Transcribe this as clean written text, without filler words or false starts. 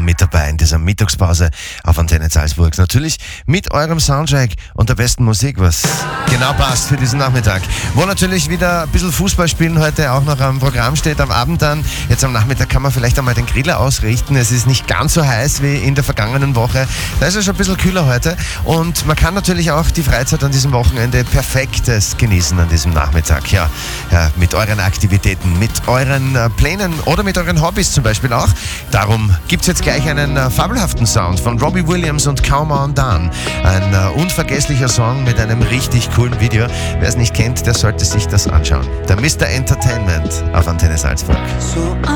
mit dabei in dieser Mittagspause auf Antenne Salzburg. Natürlich mit eurem Soundtrack und der besten Musik, was genau passt für diesen Nachmittag. Wo natürlich wieder ein bisschen Fußball spielen heute auch noch am Programm steht, am Abend dann. Jetzt am Nachmittag kann man vielleicht einmal den Griller ausrichten. Es ist nicht ganz so heiß wie in der vergangenen Woche. Da ist es schon ein bisschen kühler heute. Und man kann natürlich auch die Freizeit an diesem Wochenende perfektes genießen an diesem Nachmittag. Ja, mit euren Aktivitäten, mit euren Plänen oder mit euren Hobbys zum Beispiel auch. Darum gibt es jetzt gleich einen fabelhaften Sound von Robbie Williams und Come On Down. Ein unvergesslicher Song mit einem richtig coolen Video. Wer es nicht kennt, der sollte sich das anschauen. Der Mr. Entertainment auf Antenne Salzburg. So